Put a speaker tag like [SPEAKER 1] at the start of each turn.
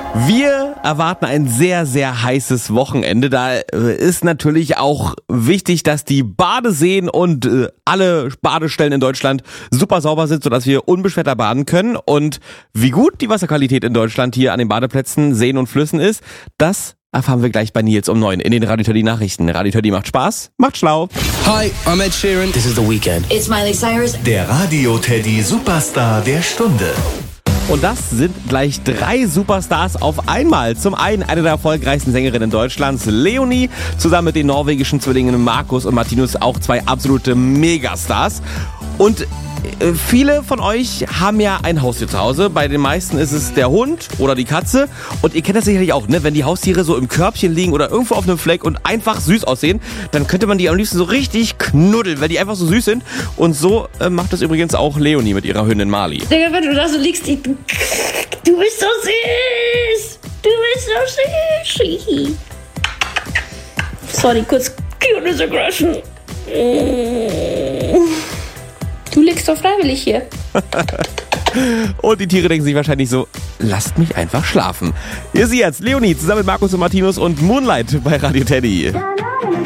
[SPEAKER 1] Wir erwarten ein sehr, sehr heißes Wochenende. Da ist natürlich auch wichtig, dass die Badeseen und alle Badestellen in Deutschland super sauber sind, sodass wir unbeschwerter baden können. Und wie gut die Wasserqualität in Deutschland hier an den Badeplätzen, Seen und Flüssen ist, das erfahren wir gleich bei Nils um 9 in den Radio Teddy Nachrichten. Radio Teddy macht Spaß, macht schlau.
[SPEAKER 2] Hi, I'm Ed Sheeran. This is The Weeknd.
[SPEAKER 3] It's Miley Cyrus.
[SPEAKER 4] Der Radio Teddy Superstar der Stunde.
[SPEAKER 1] Und das sind gleich 3 Superstars auf einmal. Zum einen eine der erfolgreichsten Sängerinnen Deutschlands, Leonie, zusammen mit den norwegischen Zwillingen Markus und Martinus, auch 2 absolute Megastars. Und viele von euch haben ja ein Haustier zu Hause. Bei den meisten ist es der Hund oder die Katze. Und ihr kennt das sicherlich auch, ne? Wenn die Haustiere so im Körbchen liegen oder irgendwo auf einem Fleck und einfach süß aussehen, dann könnte man die am liebsten so richtig knuddeln, weil die einfach so süß sind. Und so macht das übrigens auch Leonie mit ihrer Hündin Marley.
[SPEAKER 5] Digga, wenn du da so liegst, du bist so süß. Du bist so süß. Sorry, kurz Cuteness Aggression. Du liegst doch freiwillig hier.
[SPEAKER 1] Und die Tiere denken sich wahrscheinlich so, lasst mich einfach schlafen. Hier ist sie jetzt, Leonie, zusammen mit Markus und Martinus und Moonlight bei Radio Teddy.